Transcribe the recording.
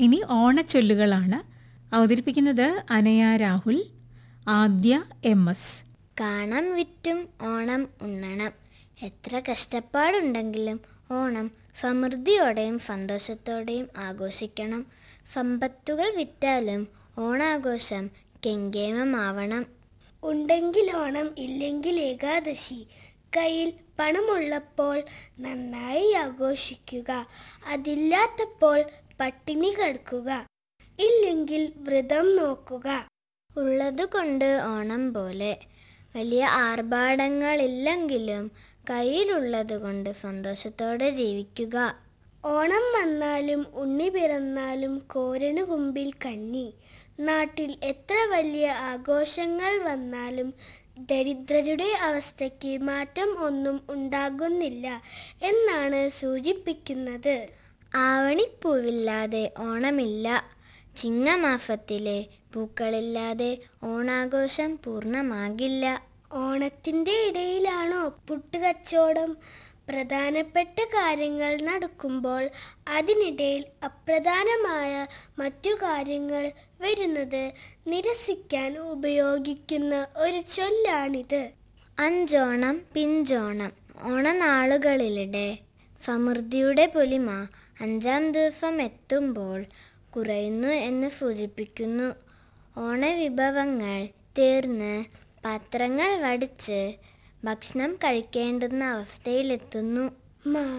ഇനി ഓണച്ചൊല്ലുകളാണ്. അവതരിപ്പിക്കുന്നത് അനയ രാഹുൽ, ആദ്യ MS. കാണം വിറ്റും ഓണം ഉണ്ണണം. എത്ര കഷ്ടപ്പാടുണ്ടെങ്കിലും ഓണം സമൃദ്ധിയോടെയും സന്തോഷത്തോടെയും ആഘോഷിക്കണം. സമ്പത്തുകൾ വിറ്റാലും ഓണാഘോഷം കെങ്കേമമാവണം. ഉണ്ടെങ്കിൽ ഓണം, ഇല്ലെങ്കിൽ ഏകാദശി. കയ്യിൽ പണമുള്ളപ്പോൾ നന്നായി ആഘോഷിക്കുക, അതില്ലാത്തപ്പോൾ പട്ടിണി കിടക്കുക, ഇല്ലെങ്കിൽ വ്രതം നോക്കുക. ഉള്ളതുകൊണ്ട് ഓണം പോലെ വലിയ ആർഭാടങ്ങളില്ലെങ്കിലും കയ്യിലുള്ളതുകൊണ്ട് സന്തോഷത്തോടെ ജീവിക്കുക. ഓണം വന്നാലും ഉണ്ണി പിറന്നാലും കോരനു കുമ്പിൽ കഞ്ഞി. നാട്ടിൽ എത്ര വലിയ ആഘോഷങ്ങൾ വന്നാലും ദരിദ്രരുടെ അവസ്ഥയ്ക്ക് മാറ്റം ഒന്നും ഉണ്ടാകുന്നില്ല എന്നാണ് സൂചിപ്പിക്കുന്നത്. ആവണിപ്പൂവില്ലാതെ ഓണമില്ല. ചിങ്ങമാസത്തിലെ പൂക്കളില്ലാതെ ഓണാഘോഷം പൂർണ്ണമാകില്ല. ഓണത്തിൻ്റെ ഇടയിലാണോ പുട്ടുകച്ചവടം? പ്രധാനപ്പെട്ട കാര്യങ്ങൾ നടക്കുമ്പോൾ അതിനിടയിൽ അപ്രധാനമായ മറ്റു കാര്യങ്ങൾ വരുന്നത് നിരസിക്കാൻ ഉപയോഗിക്കുന്ന ഒരു ചൊല്ലാണിത്. അഞ്ചോണം പിഞ്ചോണം. ഓണനാളുകളിലെ സമൃദ്ധിയുടെ പൊലിമ 5-ാം ദിവസം എത്തുമ്പോൾ കുറയുന്നു എന്ന് സൂചിപ്പിക്കുന്നു. ഓണവിഭവങ്ങൾ തീർന്ന് പാത്രങ്ങൾ വടിച്ച് ഭക്ഷണം കഴിക്കേണ്ടുന്ന അവസ്ഥയിലെത്തുന്നു.